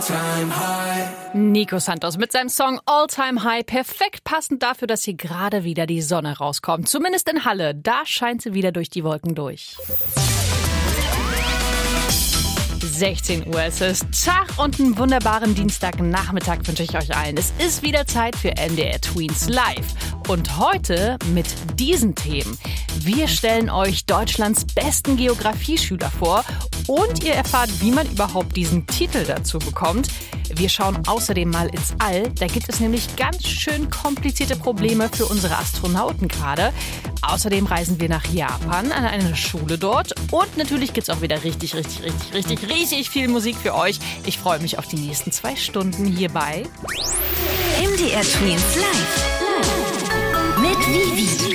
Nico Santos mit seinem Song All Time High, perfekt passend dafür, dass hier gerade wieder die Sonne rauskommt. Zumindest in Halle, da scheint sie wieder durch die Wolken durch. 16 Uhr, es ist Tag und einen wunderbaren Dienstagnachmittag wünsche ich euch allen. Es ist wieder Zeit für MDR Tweens Live. Und heute mit diesen Themen. Wir stellen euch Deutschlands besten Geografieschüler vor und ihr erfahrt, wie man überhaupt diesen Titel dazu bekommt. Wir schauen außerdem mal ins All. Da gibt es nämlich ganz schön komplizierte Probleme für unsere Astronauten gerade. Außerdem reisen wir nach Japan an eine Schule dort. Und natürlich gibt es auch wieder richtig viel Musik für euch. Ich freue mich auf die nächsten 2 Stunden hierbei. MDR Tweens Live mit Vivi.